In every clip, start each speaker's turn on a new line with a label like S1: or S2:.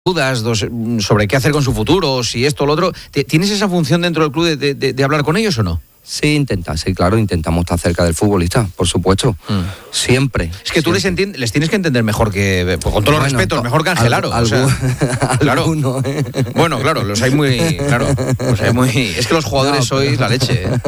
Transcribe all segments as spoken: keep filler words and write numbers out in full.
S1: dudas sobre qué hacer con su futuro, si esto o lo otro. ¿Tienes esa función dentro del club de, de, de hablar con ellos o no?
S2: Sí, intenta, sí, claro, intentamos estar cerca del futbolista, por supuesto, mm. siempre.
S1: Es que tú les, entiendes, les tienes que entender mejor que, pues, con todos los bueno, respetos, mejor que Angelaro.
S2: Algo,
S1: o sea, claro.
S2: Alguno, ¿eh?
S1: Bueno, claro, los hay muy, claro, los hay muy. Es que los jugadores no, sois pero... la leche. ¿eh?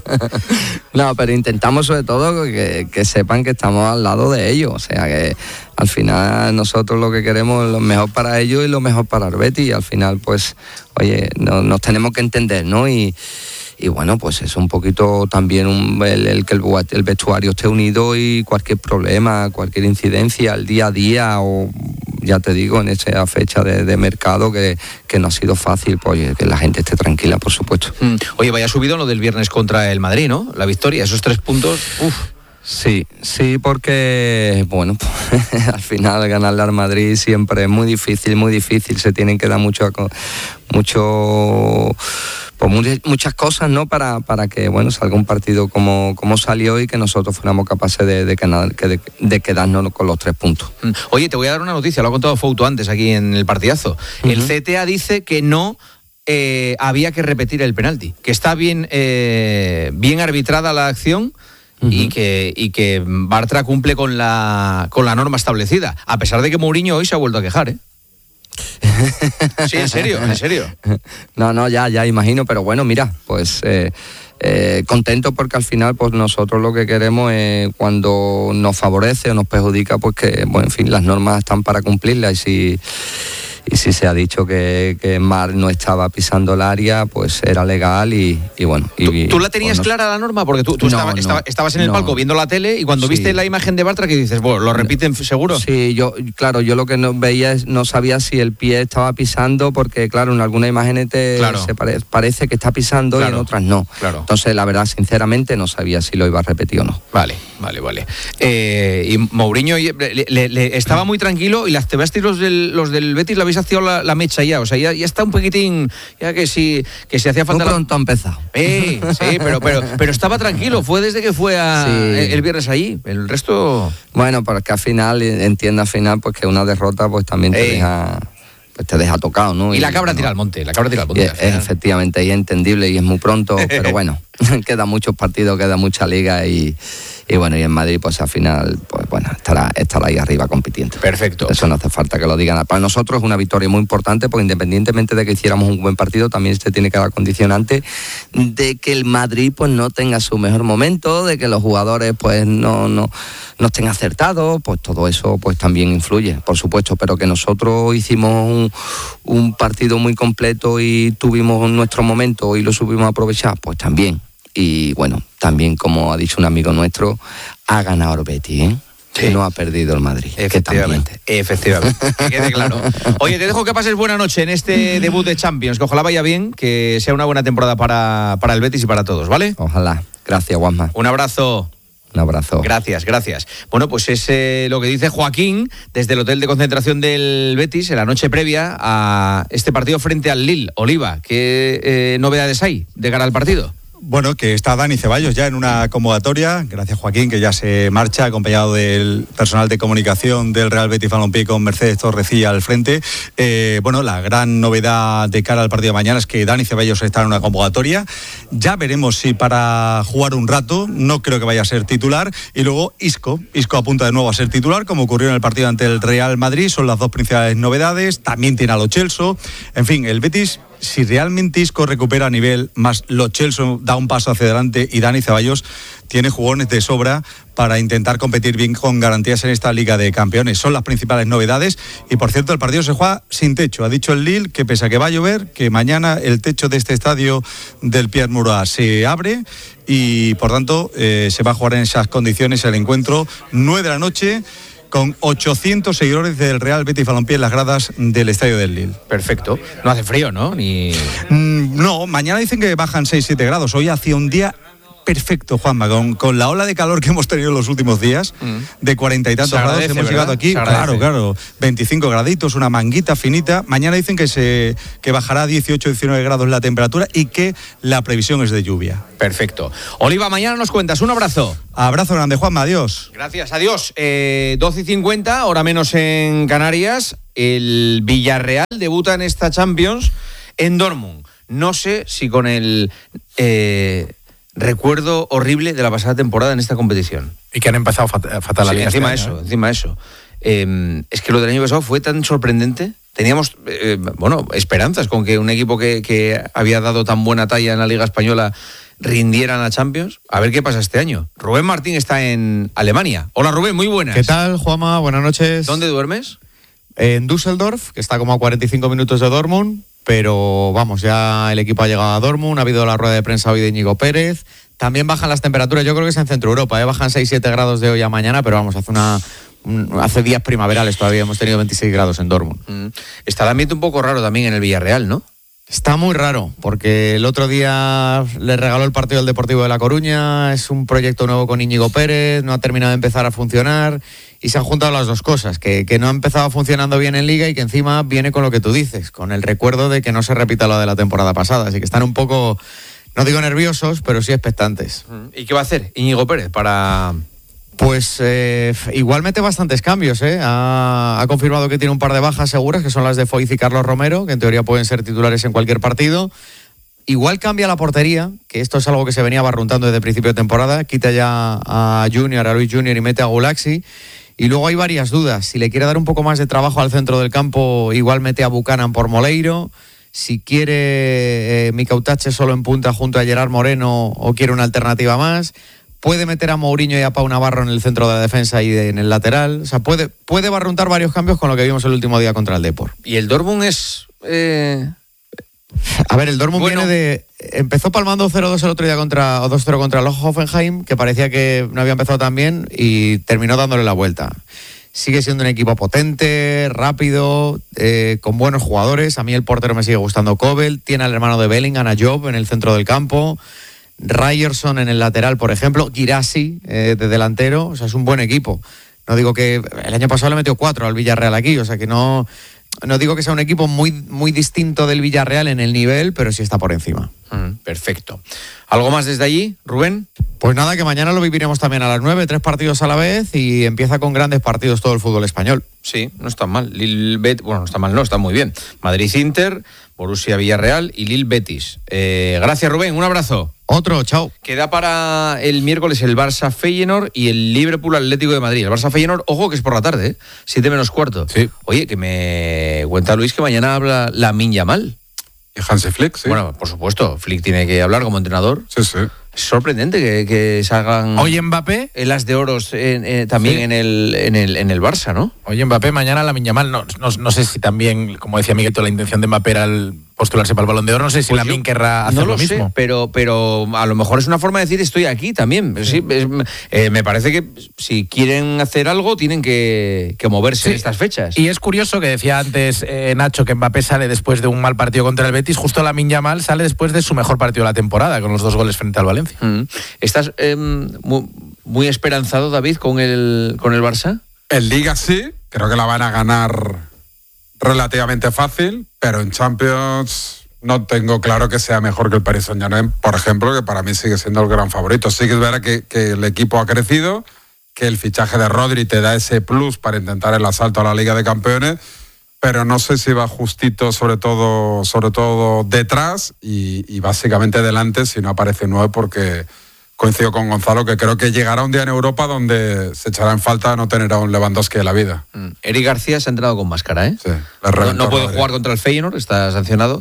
S2: No, pero intentamos sobre todo que, que sepan que estamos al lado de ellos, o sea que al final nosotros lo que queremos es lo mejor para ellos y lo mejor para el Betis, y al final pues, oye, no, nos tenemos que entender, ¿no? Y Y bueno, pues es un poquito también un, el, el que el, el vestuario esté unido y cualquier problema, cualquier incidencia, el día a día o ya te digo, en esa fecha de, de mercado que, que no ha sido fácil, pues que la gente esté tranquila, por supuesto.
S1: Mm. Oye, vaya subido lo del viernes contra el Madrid, ¿no? La victoria, esos tres puntos, uff.
S2: Sí, sí, porque, bueno, pues, al final ganarle al Madrid siempre es muy difícil, muy difícil, se tienen que dar mucho, mucho pues muchas cosas, ¿no? Para, para que, bueno, salga un partido como, como salió y que nosotros fuéramos capaces de, de, de, de quedarnos con los tres puntos.
S1: Oye, te voy a dar una noticia, lo ha contado Fouto antes aquí en el partidazo. Uh-huh. El C T A dice que no eh, había que repetir el penalti, que está bien, eh, bien arbitrada la acción. Uh-huh. Y que y que Bartra cumple con la con la norma establecida, a pesar de que Mourinho hoy se ha vuelto a quejar, ¿eh? Sí, en serio, en serio.
S2: No, no, ya, ya imagino, pero bueno, mira, pues eh, eh, contento porque al final, pues nosotros lo que queremos es cuando nos favorece o nos perjudica, pues que, bueno, en fin, las normas están para cumplirlas, y si y si se ha dicho que, que Mar no estaba pisando el área, pues era legal y, y bueno. Y,
S1: ¿Tú, ¿Tú la tenías pues no, clara la norma? Porque tú, tú no, estaba, no, estaba, estabas en el no, palco viendo la tele y cuando sí. viste la imagen de Bartra, que dices, bueno, ¿lo repiten seguro?
S2: Sí, yo, claro, yo lo que no veía es, no sabía si el pie estaba pisando, porque claro, en algunas imágenes te, claro. se pare, parece que está pisando claro. y en otras no.
S1: Claro.
S2: Entonces, la verdad, sinceramente, no sabía si lo iba a repetir o no.
S1: Vale, vale, vale. Eh, y Mourinho le, le, le estaba muy tranquilo y las te veasteis los del, los del Betis la habéis activado la, la mecha ya, o sea, ya, ya está un poquitín, ya que si, que si hacía falta...
S2: Muy pronto ha empezado.
S1: Eh, sí, pero, pero, pero estaba tranquilo, fue desde que fue a, sí. el viernes allí, el resto...
S2: Bueno, porque al final, entiendo al final, pues que una derrota pues también te eh. deja... Pues te deja tocado, ¿no?
S1: Y, y la cabra bueno, tira al monte, la cabra tira al monte.
S2: Es, es, efectivamente, y es entendible y es muy pronto, pero bueno, queda muchos partidos, queda mucha liga y, y bueno, y en Madrid pues al final, pues bueno, estará, estará ahí arriba compitiendo.
S1: Perfecto.
S2: Eso no hace falta que lo digan. Para nosotros es una victoria muy importante, porque independientemente de que hiciéramos un buen partido, también se tiene que dar condicionante de que el Madrid pues no tenga su mejor momento, de que los jugadores pues no, no, no estén acertados, pues todo eso pues también influye, por supuesto, pero que nosotros hicimos un un partido muy completo y tuvimos nuestro momento y lo supimos aprovechar, pues también. Y bueno, también, como ha dicho un amigo nuestro, ha ganado el Betis, ¿eh? Sí. Que no ha perdido el Madrid.
S1: Efectivamente, efectivamente. Que quede claro. Oye, te dejo que pases buena noche en este debut de Champions, que ojalá vaya bien, que sea una buena temporada para, para el Betis y para todos, ¿vale?
S2: Ojalá. Gracias, Juanma.
S1: Un abrazo.
S2: Un abrazo.
S1: Gracias, gracias. Bueno, pues es eh, lo que dice Joaquín desde el hotel de concentración del Betis en la noche previa a este partido frente al Lille. Oliva, ¿qué eh, novedades hay de cara al partido?
S3: Bueno, que está Dani Ceballos ya en una convocatoria, gracias Joaquín, que ya se marcha acompañado del personal de comunicación del Real Betis Balompié con Mercedes Torrecilla al frente. Eh, bueno, la gran novedad de cara al partido de mañana es que Dani Ceballos está en una convocatoria. Ya veremos si para jugar un rato, no creo que vaya a ser titular. Y luego Isco, Isco apunta de nuevo a ser titular, como ocurrió en el partido ante el Real Madrid. Son las dos principales novedades. También tiene a Lo Celso. En fin, el Betis, si realmente Isco recupera a nivel, más Lo Celso da un paso hacia adelante y Dani Ceballos tiene jugones de sobra para intentar competir bien con garantías en esta Liga de Campeones. Son las principales novedades. Y por cierto, el partido se juega sin techo. Ha dicho el Lille que pese a que va a llover, que mañana el techo de este estadio del Pierre Murat se abre y por tanto eh, se va a jugar en esas condiciones el encuentro, nueve de la noche, con ochocientos seguidores del Real Betis Balompié en las gradas del estadio del Lille.
S1: Perfecto. No hace frío, ¿no? Ni...
S3: Mm, no, mañana dicen que bajan seis siete grados. Hoy hacía un día perfecto, Juanma, con, con la ola de calor que hemos tenido en los últimos días, mm. de cuarenta y tantos grados, hemos ¿verdad? llegado aquí, claro, claro, veinticinco graditos, una manguita finita. Mañana dicen que se que bajará a dieciocho, diecinueve grados la temperatura y que la previsión es de lluvia.
S1: Perfecto. Oliva, mañana nos cuentas. Un abrazo.
S3: Abrazo grande, Juanma. Adiós.
S1: Gracias, adiós. Eh, doce y cincuenta, hora menos en Canarias. El Villarreal debuta en esta Champions en Dortmund. No sé si con el eh, recuerdo horrible de la pasada temporada en esta competición.
S4: Y que han empezado fat- fatal la
S1: sí,
S4: liga.
S1: Encima
S4: este
S1: eso,
S4: año, ¿eh?
S1: encima eso. Eh, es que lo del año pasado fue tan sorprendente. Teníamos, eh, bueno, esperanzas con que un equipo que, que había dado tan buena talla en la Liga Española rindiera en la Champions. A ver qué pasa este año. Rubén Martín está en Alemania. Hola Rubén, muy buenas.
S5: ¿Qué tal, Juanma? Buenas noches.
S1: ¿Dónde duermes?
S5: En Düsseldorf, que está como a cuarenta y cinco minutos de Dortmund, pero vamos, ya el equipo ha llegado a Dortmund, ha habido la rueda de prensa hoy de Íñigo Pérez. También bajan las temperaturas, yo creo que es en Centro Europa, ¿eh? Bajan seis siete grados de hoy a mañana, pero vamos, hace una hace días primaverales todavía, hemos tenido veintiséis grados en Dortmund.
S1: Mm. Está el ambiente un poco raro también en el Villarreal, ¿no?
S5: Está muy raro, porque el otro día le regaló el partido al Deportivo de La Coruña, es un proyecto nuevo con Íñigo Pérez, no ha terminado de empezar a funcionar y se han juntado las dos cosas, que, que no ha empezado funcionando bien en Liga y que encima viene con lo que tú dices, con el recuerdo de que no se repita lo de la temporada pasada, así que están un poco, no digo nerviosos, pero sí expectantes.
S1: ¿Y qué va a hacer Íñigo Pérez para...?
S5: Pues eh, igual mete bastantes cambios, ¿eh? Ha, ha confirmado que tiene un par de bajas seguras, que son las de Foyth y Carlos Romero, que en teoría pueden ser titulares en cualquier partido. Igual cambia la portería, que esto es algo que se venía barruntando desde el principio de temporada. Quita ya a Junior, a Luis Junior y mete a Gulaxi. Y luego hay varias dudas. Si le quiere dar un poco más de trabajo al centro del campo, igual mete a Buchanan por Moleiro. Si quiere eh, Mika Utache solo en punta junto a Gerard Moreno o quiere una alternativa más. Puede meter a Mourinho y a Pau Navarro en el centro de la defensa y de, en el lateral. O sea, puede, puede barruntar varios cambios con lo que vimos el último día contra el Depor.
S1: ¿Y el Dortmund es...? Eh...
S5: A ver, el Dortmund bueno. viene de... Empezó palmando cero dos el otro día contra, o dos cero contra el Hoffenheim, que parecía que no había empezado tan bien, y terminó dándole la vuelta. Sigue siendo un equipo potente, rápido, eh, con buenos jugadores. A mí el portero me sigue gustando, Kobel. Tiene al hermano de Bellingham, a Job, en el centro del campo. Ryerson en el lateral, por ejemplo, Guirassy eh, de delantero, o sea, es un buen equipo. No digo que el año pasado le metió cuatro al Villarreal aquí, o sea que no, no digo que sea un equipo muy, muy distinto del Villarreal en el nivel, pero sí está por encima.
S1: Mm, perfecto. ¿Algo más desde allí, Rubén?
S5: Pues nada, que mañana lo viviremos también a las nueve, tres partidos a la vez y empieza con grandes partidos todo el fútbol español.
S1: Sí, no está mal. Lille Bet, bueno, no está mal, no, está muy bien. Madrid-Inter, Borussia Villarreal y Lille Betis. Eh, gracias, Rubén, un abrazo.
S5: Otro, chao.
S1: Queda para el miércoles el Barça Feyenoord y el Liverpool Atlético de Madrid. El Barça Feyenoord, ojo que es por la tarde, ¿eh? siete menos cuarto.
S4: Sí.
S1: Oye, que me cuenta Luis que mañana habla Lamine Yamal.
S4: Y Hansi Flick, sí.
S1: Bueno, por supuesto, Flick tiene que hablar como entrenador.
S4: Sí, sí.
S1: Es sorprendente que, que salgan...
S4: Hoy Mbappé...
S1: El as de oros en, eh, también
S4: sí.
S1: en, el, en, el, en el Barça, ¿no?
S4: Hoy Mbappé, mañana Lamine Yamal. No, no, no sé si también, como decía Miguel, la intención de Mbappé era el postularse para el Balón de Oro. No sé si pues Lamine querrá hacer
S1: no lo,
S4: lo mismo.
S1: Sé, pero, pero a lo mejor es una forma de decir estoy aquí también. Sí, es, eh, me parece que si quieren hacer algo tienen que, que moverse sí. en estas fechas.
S4: Y es curioso que decía antes eh, Nacho que Mbappé sale después de un mal partido contra el Betis. Justo Lamine Yamal sale después de su mejor partido de la temporada, con los dos goles frente al Valencia.
S1: Mm. ¿Estás eh, muy, muy esperanzado, David, con el, con el Barça?
S6: En Liga sí, creo que la van a ganar relativamente fácil, pero en Champions no tengo claro que sea mejor que el Paris Saint-Germain, por ejemplo, que para mí sigue siendo el gran favorito. Sí que es verdad que, que el equipo ha crecido, que el fichaje de Rodri te da ese plus para intentar el asalto a la Liga de Campeones, pero no sé si va justito sobre todo, sobre todo detrás y, y básicamente delante si no aparece nueve, porque coincido con Gonzalo que creo que llegará un día en Europa donde se echará en falta no tener a un Lewandowski de la vida.
S1: Mm. Eric García se ha entrado con máscara, ¿eh?
S6: Sí,
S1: no, no puede jugar contra el Feyenoord, está sancionado,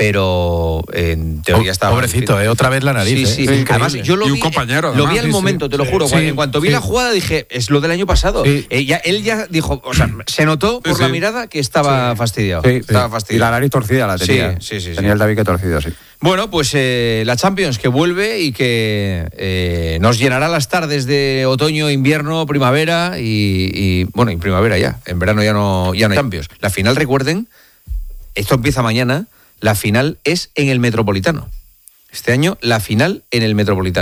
S1: pero en teoría está...
S4: Pobrecito, ¿eh? Otra vez la nariz.
S1: Sí, sí.
S4: ¿eh?
S1: Además, yo lo
S6: y
S1: vi,
S6: un compañero,
S1: lo vi
S6: además,
S1: al
S6: sí,
S1: momento,
S6: sí,
S1: te lo juro.
S6: sí,
S1: en cuanto vi
S6: sí.
S1: la jugada dije, es lo del año pasado.
S4: Sí.
S1: Eh, ya, él ya dijo, o sea, se notó por
S6: sí,
S1: la
S6: sí.
S1: mirada que estaba
S2: sí.
S1: fastidiado.
S2: Sí,
S1: estaba
S2: sí.
S1: fastidiado.
S2: Y la nariz torcida la tenía.
S1: Sí, sí, sí,
S2: tenía
S1: sí.
S2: el David que torcido, sí.
S1: Bueno, pues eh, la Champions que vuelve y que eh, nos llenará las tardes de otoño, invierno, primavera y, y bueno, y primavera ya. En verano ya no, ya no hay Champions. La final, recuerden, esto empieza mañana, la final es en el Metropolitano. Este año, la final en el Metropolitano.
S6: Oh.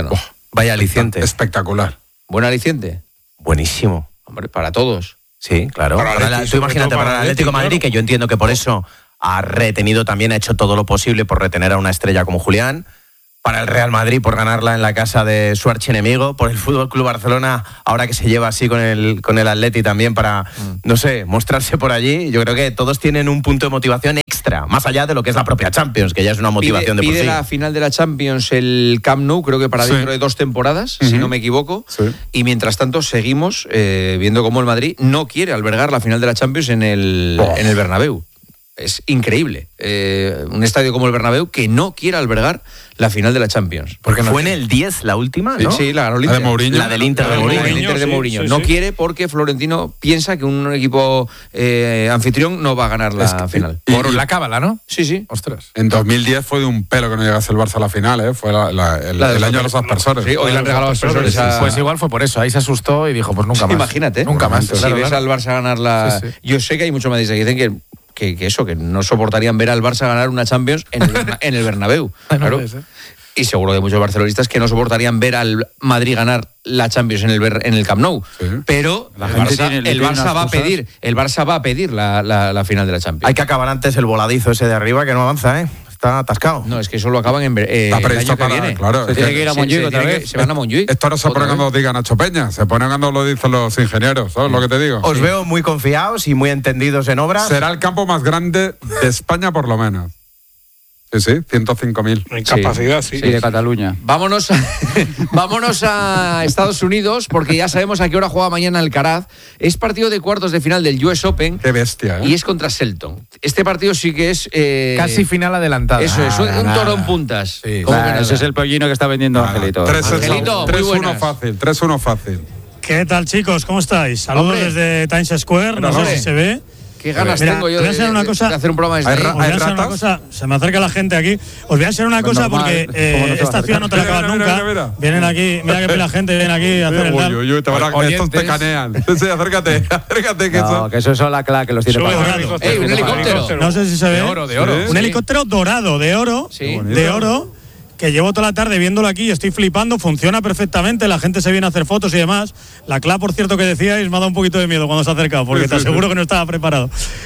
S7: Vaya aliciente.
S6: Espectacular.
S1: ¿Buen aliciente?
S7: Buenísimo.
S1: Hombre, para todos.
S7: Sí, claro.
S6: Para
S7: Para
S6: Atleti,
S7: la- tú
S6: sobre
S7: imagínate,
S6: todo
S7: para
S6: para
S7: el Atlético de
S6: Atleti,
S7: Madrid,
S6: claro.
S7: que yo entiendo que por eso ha retenido también, ha hecho todo lo posible por retener a una estrella como Julián. Para el Real Madrid, por ganarla en la casa de su archienemigo. Por el Fútbol Club Barcelona, ahora que se lleva así con el, con el Atleti también para, no sé, mostrarse por allí. Yo creo que todos tienen un punto de motivación extra, más allá de lo que es la propia Champions, que ya es una motivación
S1: pide,
S7: de por
S1: pide
S7: sí.
S1: la final de la Champions el Camp Nou, creo que para
S6: Sí.
S1: dentro de dos temporadas, si
S6: Ujú.
S1: no me equivoco.
S6: Sí.
S1: Y mientras tanto seguimos eh, viendo cómo el Madrid no quiere albergar la final de la Champions en el,
S6: Oh.
S1: en el Bernabéu. Es increíble. Eh, un estadio como el Bernabéu que no quiere albergar la final de la Champions.
S7: Porque fue en el diez la última,
S1: Sí,
S7: ¿no?
S1: sí, la ganó el
S6: La de
S1: Inter.
S6: Mourinho.
S7: La del Inter de
S1: La del
S7: Mourinho.
S1: Inter de
S8: sí,
S1: Mourinho.
S8: sí,
S1: No
S8: sí.
S1: quiere porque Florentino piensa que un equipo eh, anfitrión no va a ganar la
S6: Es que-
S1: final.
S6: y-
S4: Por
S6: y-
S4: la cábala, ¿no?
S1: Sí, sí.
S4: Ostras.
S6: En dos mil diez fue de un pelo que no llegase el Barça a la final, ¿eh? Fue la- la- el,
S1: La de
S6: el
S1: los
S6: año de los aspersores.
S1: Sí, hoy le han regalado aspersores a...
S4: Pues igual fue por eso. Ahí se asustó y dijo, pues nunca más.
S1: Imagínate.
S4: Nunca más.
S1: Si
S4: Claro,
S1: ves
S4: claro.
S1: al Barça ganar la...
S4: Sí, sí.
S1: Yo sé que hay muchos madridistas que dicen que, que, que eso, que no soportarían ver al Barça ganar una Champions en el, Berna- en el Bernabéu.
S4: No
S1: Claro.
S4: puede ser.
S1: Y seguro de muchos barcelonistas que no soportarían ver al Madrid ganar la Champions en el, Ber- en el Camp Nou.
S6: Sí.
S1: Pero
S3: La
S1: el
S3: gente
S1: Barça,
S3: tiene- le
S1: el
S3: tiene
S1: Barça
S3: unas
S1: va a
S3: cosas.
S1: pedir, el Barça va a pedir la, la- la final de la Champions.
S7: Hay que acabar antes el voladizo ese de arriba, que no avanza, ¿eh? Está atascado.
S1: No, es que eso lo acaban en, eh,
S6: Está
S1: el
S6: previsto
S1: año que
S6: para-
S1: viene.
S6: claro,
S1: Se
S6: es
S1: tiene
S6: que-
S1: que ir a
S6: se-
S1: Montjuic
S6: se
S1: otra
S6: tiene
S1: vez.
S6: que-
S1: Se van a Montjuic.
S6: Esto no se
S1: otra
S6: pone
S1: vez.
S6: cuando diga Nacho Peña, se pone cuando lo dicen los ingenieros, ¿sabes lo que te digo?
S7: Os veo muy confiados y muy entendidos en obras.
S6: Será el campo más grande de España por lo menos. Sí, sí, ciento cinco mil.
S8: En capacidad, sí.
S9: Sí, de Cataluña.
S1: Vámonos a, vámonos a Estados Unidos porque ya sabemos a qué hora juega mañana Alcaraz. Es partido de cuartos de final del U S Open
S6: Qué bestia, ¿eh?
S1: y es contra Selton. Este partido sí que es... eh,
S4: Casi final adelantada.
S1: Eso es, un,
S4: Nada,
S1: un
S4: nada.
S1: toro en puntas.
S4: Sí.
S1: ¿Cómo que
S9: Claro,
S1: nada?
S9: ese es el pollino que está vendiendo Angelito.
S6: tres
S1: Angelito, muy
S6: uno
S1: buenas.
S6: fácil, tres uno fácil.
S8: ¿Qué tal, chicos? ¿Cómo estáis? Saludos
S1: Hombre.
S8: desde Times Square. No
S1: Hombre.
S8: sé si se ve.
S1: Qué ganas
S8: Mira,
S1: tengo yo
S8: te voy a
S1: de,
S8: enseñar una
S1: de-
S8: cosa.
S1: de hacer un programa desde
S6: Hay
S1: ahí.
S6: ra-
S8: Os voy a enseñar
S6: ratas?
S8: una cosa. Se me acerca la gente aquí. Os voy a enseñar una
S9: Pues
S8: cosa
S9: normal,
S8: porque eh,
S9: ¿cómo no te va a
S8: esta ciudad no te la
S6: acercar?
S8: acabas
S6: Mira,
S8: nunca.
S6: mira, mira, mira.
S8: Vienen aquí, mira que la gente viene aquí a hacer el
S6: Uy,
S8: tal.
S6: uy, uy, te van a- estos te
S4: Oyentes.
S6: canean. Sí, acércate, acércate que
S9: No,
S6: eso.
S9: que eso es la clave que los tiene
S8: Sube
S9: para
S8: dorado. helicóptero.
S1: Ey, un helicóptero.
S8: No sé si se ve.
S4: De oro, de oro.
S6: Sí.
S8: Un helicóptero dorado, de oro.
S1: Sí.
S8: De oro. Que llevo toda la tarde viéndolo aquí y estoy flipando, funciona perfectamente, la gente se viene a hacer fotos y demás. La C L A, por cierto, que decíais, me ha dado un poquito de miedo cuando se ha acercado, porque te aseguro que no estaba preparado.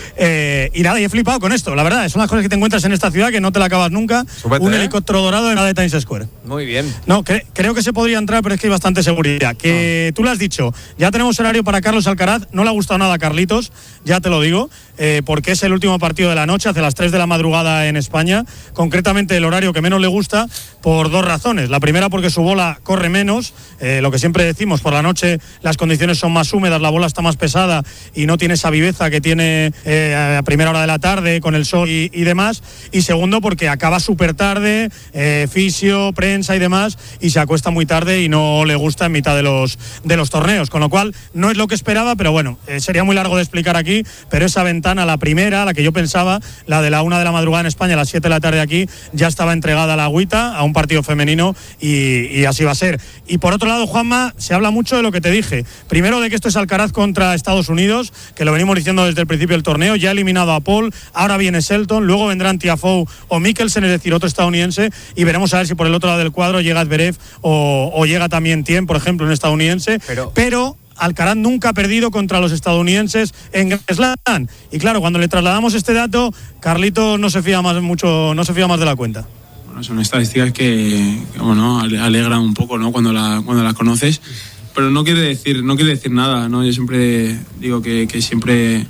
S8: Eh, y nada, y he flipado con esto, la verdad, son las cosas que te encuentras en esta ciudad que no te la acabas nunca.
S6: Súbete,
S8: un
S6: ¿eh?
S8: helicóptero dorado en la de Times Square.
S1: Muy bien.
S8: No, cre- creo que se podría entrar, pero es que hay bastante seguridad. Que tú lo has dicho, ya tenemos horario para Carlos Alcaraz, no le ha gustado nada a Carlitos, ya te lo digo, eh, porque es el último partido de la noche, hace las tres de la madrugada en España, concretamente el horario que menos le gusta, por dos razones. La primera porque su bola corre menos, eh, lo que siempre decimos, por la noche las condiciones son más húmedas, la bola está más pesada y no tiene esa viveza que tiene eh, a primera hora de la tarde con el sol y, y demás. Y segundo porque acaba súper tarde, eh, fisio, prensa y demás, y se acuesta muy tarde y no le gusta en mitad de los, de los torneos, con lo cual no es lo que esperaba, pero bueno, eh, sería muy largo de explicar aquí, pero esa ventana, la primera, la que yo pensaba, la de la una de la madrugada en España, a las siete de la tarde aquí, ya estaba entregada a la agüita, a un partido femenino, y, y así va a ser. Y por otro lado, Juanma, se habla mucho de lo que te dije. Primero de que esto es Alcaraz contra Estados Unidos, que lo venimos diciendo desde el principio del torneo, ya ha eliminado a Paul, ahora viene Selton, luego vendrán Tiafoe o Mikkelsen, es decir, otro estadounidense, y veremos a ver si por el otro lado del cuadro llega Zverev o, o llega también Thiem, por ejemplo, un estadounidense.
S1: Pero-
S8: pero Alcaraz nunca ha perdido contra los estadounidenses en Grand Slam. Y claro, cuando le trasladamos este dato, Carlito no se fía más mucho, no se fía más de la cuenta.
S10: Bueno, son estadísticas que, que, bueno, ale- alegran un poco, ¿no? Cuando la, cuando las conoces, pero no quiere decir, no quiere decir nada, ¿no? Yo siempre digo que, que siempre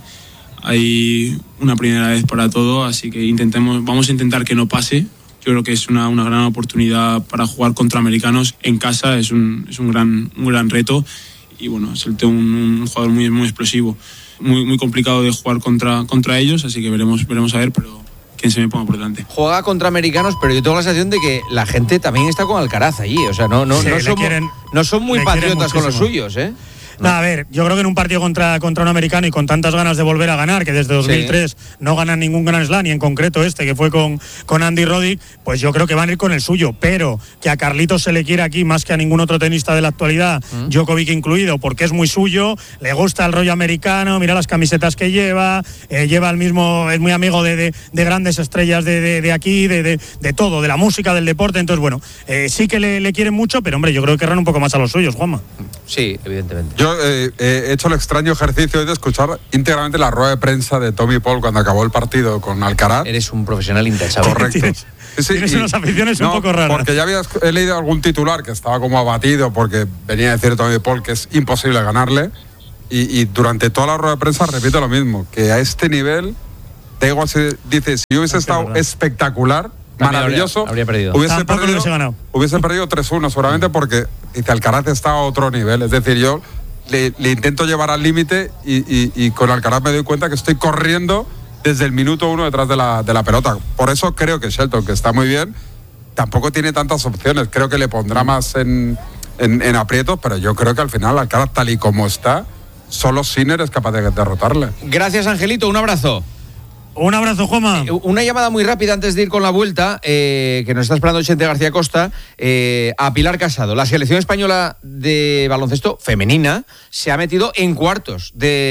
S10: hay una primera vez para todo, así que intentemos, vamos a intentar que no pase. Yo creo que es una, una gran oportunidad para jugar contra americanos en casa, es un, es un gran, un gran reto y bueno, es el- un, un jugador muy, muy explosivo, muy, muy complicado de jugar contra, contra ellos, así que veremos, veremos a ver, pero quién se me ponga por delante.
S1: Juega contra americanos, pero yo tengo la sensación de que la gente también está con Alcaraz allí. O sea, no, no,
S8: Sí,
S1: no,
S8: le
S1: son,
S8: quieren-
S1: no son muy
S8: le quieren
S1: patriotas con los
S8: muchísimo.
S1: suyos, ¿eh?
S8: No, a ver, yo creo que en un partido contra, contra un americano y con tantas ganas de volver a ganar, que desde dos mil tres sí. no ganan ningún Grand Slam, y en concreto este que fue con, con Andy Roddick, pues yo creo que van a ir con el suyo, pero que a Carlitos se le quiere aquí más que a ningún otro tenista de la actualidad, mm. Djokovic incluido, porque es muy suyo, le gusta el rollo americano, mira las camisetas que lleva, eh, lleva el mismo, es muy amigo de, de, de grandes estrellas de, de, de aquí, de, de, de todo, de la música, del deporte, entonces bueno, eh, sí que le, le quieren mucho, pero hombre, yo creo que querrán un poco más a los suyos, Juanma.
S1: Sí, evidentemente.
S6: Yo eh, he hecho el extraño ejercicio de escuchar íntegramente la rueda de prensa de Tommy Paul cuando acabó el partido con Alcaraz.
S1: Eres un profesional intachable.
S6: Correcto.
S8: Tienes, sí, tienes y, unas aficiones no, un poco raras.
S6: Porque ya había he leído algún titular que estaba como abatido porque venía a decir Tommy Paul que es imposible ganarle. Y, y durante toda la rueda de prensa repite lo mismo, que a este nivel, da igual si dice, si hubiese estado verdad. espectacular, maravilloso,
S1: habría, habría perdido.
S6: Hubiese, perdido, hubiese, ganado. hubiese perdido tres uno seguramente, porque dice, Alcaraz está a otro nivel. Es decir, yo le, le intento llevar al límite y, y, y con Alcaraz me doy cuenta que estoy corriendo desde el minuto uno detrás de la, de la pelota. Por eso creo que Shelton, que está muy bien, tampoco tiene tantas opciones. Creo que le pondrá más en, en, en aprietos, pero yo creo que al final Alcaraz, tal y como está, solo Sinner es capaz de derrotarle.
S1: Gracias, Angelito, un abrazo.
S8: Un abrazo, Juanma.
S1: Eh, una llamada muy rápida antes de ir con la vuelta, eh, que nos está esperando Chente García Costa, eh, a Pilar Casado. La selección española de baloncesto femenina se ha metido en cuartos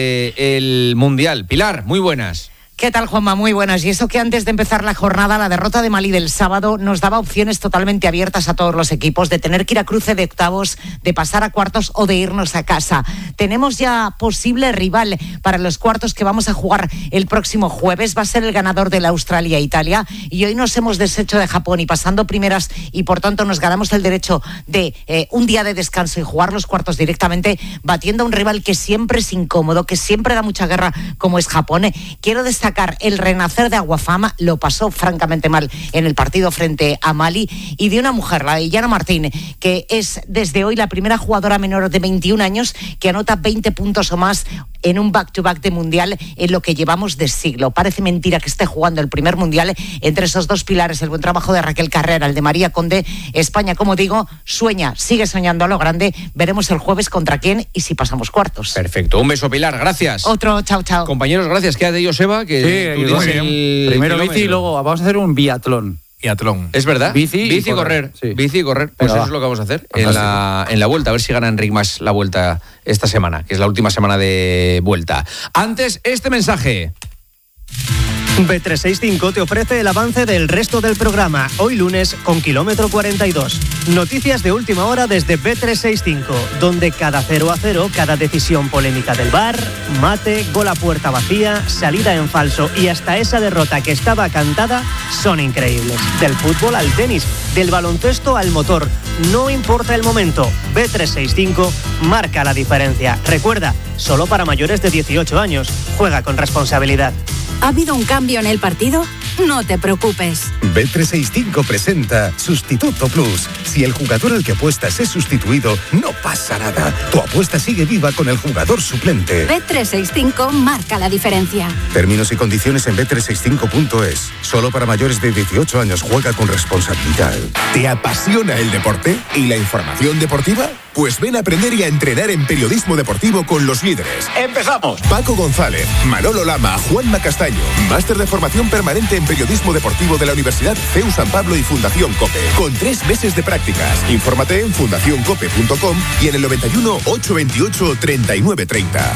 S1: del Mundial. Pilar, muy buenas.
S11: ¿Qué tal, Juanma? Muy buenas. Y eso que antes de empezar la jornada, la derrota de Malí del sábado nos daba opciones totalmente abiertas a todos los equipos de tener que ir a cruce de octavos, de pasar a cuartos o de irnos a casa. Tenemos ya posible rival para los cuartos que vamos a jugar el próximo jueves. Va a ser el ganador de la Australia-Italia. Y hoy nos hemos deshecho de Japón y pasando primeras, y por tanto nos ganamos el derecho de eh, un día de descanso y jugar los cuartos directamente, batiendo a un rival que siempre es incómodo, que siempre da mucha guerra, como es Japón. Quiero destacar el renacer de Aguafama, lo pasó francamente mal en el partido frente a Mali, y de una mujer, la de Yana Martín, que es desde hoy la primera jugadora menor de veintiún años que anota veinte puntos o más en un back-to-back de mundial en lo que llevamos de siglo. Parece mentira que esté jugando el primer mundial. Entre esos dos pilares, el buen trabajo de Raquel Carrera, el de María Conde, España, como digo, sueña, sigue soñando a lo grande. Veremos el jueves contra quién y si pasamos cuartos.
S1: Perfecto, un beso, Pilar, gracias.
S11: Otro, chao, chao.
S1: Compañeros, gracias. Quédate, Joseba, que
S9: sí, tú tienes el primero bici y luego vamos a hacer un biatlón.
S4: Biatlón.
S1: Es verdad.
S4: Bici,
S1: bici y correr. correr. Sí. Bici y correr. Pues Pero eso va. es lo que vamos a hacer en la, en la vuelta. A ver si gana Enric Mas la vuelta esta semana, que es la última semana de vuelta. Antes, este mensaje.
S12: B trescientos sesenta y cinco te ofrece el avance del resto del programa, hoy lunes con kilómetro cuarenta y dos. Noticias de última hora desde B trescientos sesenta y cinco, donde cada cero a cero, cada decisión polémica del V A R, mate, gol a puerta vacía, salida en falso y hasta esa derrota que estaba cantada son increíbles. Del fútbol al tenis, del baloncesto al motor, no importa el momento, B trescientos sesenta y cinco marca la diferencia. Recuerda, solo para mayores de dieciocho años, juega con responsabilidad.
S13: ¿Ha habido un cambio en el partido? No te preocupes.
S14: B trescientos sesenta y cinco presenta Sustituto Plus. Si el jugador al que apuestas es sustituido, no pasa nada. Tu apuesta sigue viva con el jugador suplente.
S13: B trescientos sesenta y cinco marca la diferencia.
S14: Términos y condiciones en B trescientos sesenta y cinco punto es. Solo para mayores de dieciocho años, juega con responsabilidad.
S15: ¿Te apasiona el deporte y la información deportiva? Pues ven a aprender y a entrenar en periodismo deportivo con los líderes.
S16: ¡Empezamos!
S15: Paco González, Manolo Lama, Juanma Castaño. Máster de formación permanente en periodismo deportivo de la Universidad C E U San Pablo y Fundación COPE. Con tres meses de prácticas. Infórmate en fundación cope punto com y en el noventa y uno, ochocientos veintiocho, treinta y nueve treinta.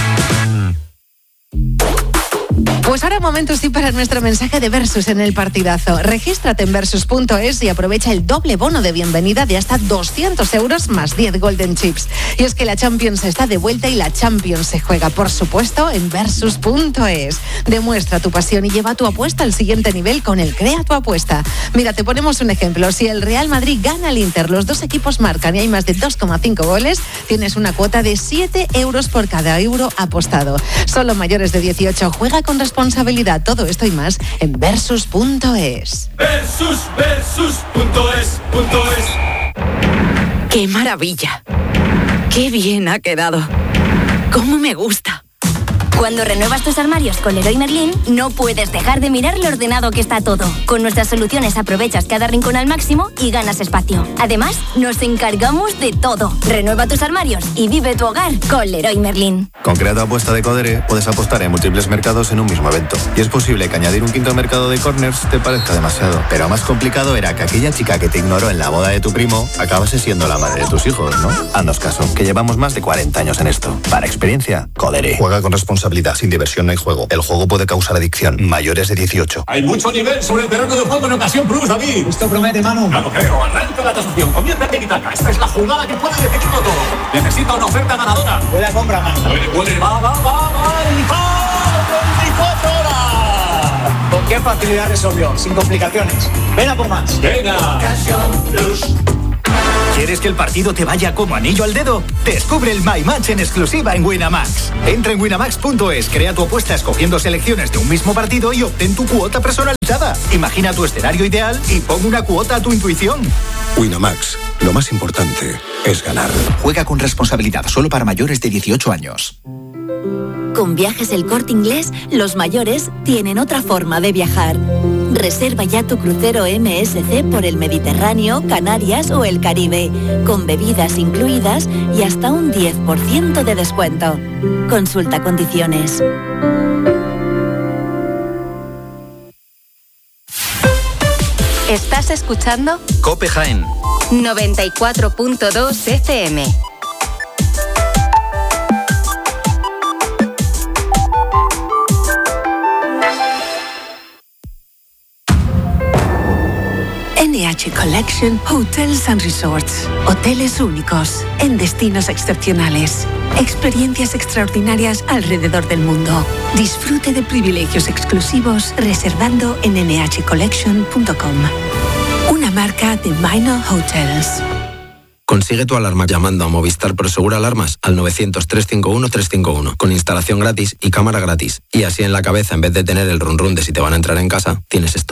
S17: Pues ahora momento sí para nuestro mensaje de Versus en el partidazo. Regístrate en versus punto es y aprovecha el doble bono de bienvenida de hasta doscientos euros más diez Golden Chips. Y es que la Champions está de vuelta y la Champions se juega, por supuesto, en versus punto es. Demuestra tu pasión y lleva tu apuesta al siguiente nivel con el Crea tu Apuesta. Mira, te ponemos un ejemplo. Si el Real Madrid gana al Inter, los dos equipos marcan y hay más de dos coma cinco goles, tienes una cuota de siete euros por cada euro apostado. Solo mayores de dieciocho, juega con responsabilidad. Responsabilidad, todo esto y más en versus punto es.
S16: Versus, versus punto es, punto es.
S13: ¡Qué maravilla! ¡Qué bien ha quedado! ¡Cómo me gusta!
S18: Cuando renuevas tus armarios con Leroy Merlin, no puedes dejar de mirar lo ordenado que está todo. Con nuestras soluciones aprovechas cada rincón al máximo y ganas espacio. Además, nos encargamos de todo. Renueva tus armarios y vive tu hogar con Leroy Merlin.
S19: Con Crea tu apuesta de Codere puedes apostar en múltiples mercados en un mismo evento. Y es posible que añadir un quinto mercado de corners te parezca demasiado. Pero más complicado era que aquella chica que te ignoró en la boda de tu primo acabase siendo la madre de tus hijos, ¿no? Haznos caso, que llevamos más de cuarenta años en esto. Para experiencia, Codere. Juega con responsabilidad. Sin diversión no hay juego. El juego puede causar adicción. Mayores de dieciocho.
S20: Hay mucho nivel sobre el terreno de juego en Ocasión Plus, David.
S21: Esto promete, Manu.
S20: No lo creo. Arranca la tasación. Comienza el tiki-taka. Esta es la jugada que puede definirlo todo. Necesita una oferta ganadora.
S21: Puede compra, Manu.
S20: Puede, puede. Va, va, va, va. veinticuatro horas.
S21: ¿Con qué facilidad resolvió? Sin complicaciones. Ven a por más.
S20: Venga.
S21: Ocasión Plus.
S22: ¿Quieres que el partido te vaya como anillo al dedo? Descubre el My Match en exclusiva en Winamax. Entra en winamax punto es, crea tu apuesta escogiendo selecciones de un mismo partido y obtén tu cuota personalizada. Imagina tu escenario ideal y pon una cuota a tu intuición.
S14: Winamax, lo más importante es ganar.
S22: Juega con responsabilidad, solo para mayores de dieciocho años.
S23: Con Viajes El Corte Inglés, los mayores tienen otra forma de viajar. Reserva ya tu crucero M S C por el Mediterráneo, Canarias o el Caribe, con bebidas incluidas y hasta un diez por ciento de descuento. Consulta condiciones.
S24: ¿Estás escuchando?
S25: COPE Jaén
S24: noventa y cuatro punto dos F M.
S26: N H Collection Hotels and Resorts. Hoteles únicos, en destinos excepcionales. Experiencias extraordinarias alrededor del mundo. Disfrute de privilegios exclusivos reservando en ene hache collection punto com. Una marca de Minor Hotels.
S27: Consigue tu alarma llamando a Movistar Prosegur Alarmas al novecientos, trescientos cincuenta y uno, trescientos cincuenta y uno con instalación gratis y cámara gratis. Y así en la cabeza, en vez de tener el run run de si te van a entrar en casa, tienes esto.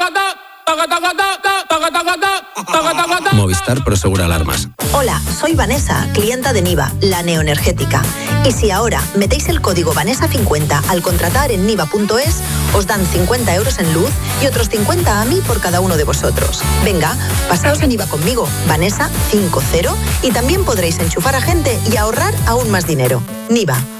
S27: Movistar Prosegur Alarmas.
S28: Hola, soy Vanessa, clienta de Niva, la neoenergética. Y si ahora metéis el código Vanessa cincuenta al contratar en niva punto es, os dan cincuenta euros en luz y otros cincuenta a mí por cada uno de vosotros. Venga, pasaos a Niva conmigo, Vanessa cincuenta, y también podréis enchufar a gente y ahorrar aún más dinero. Niva.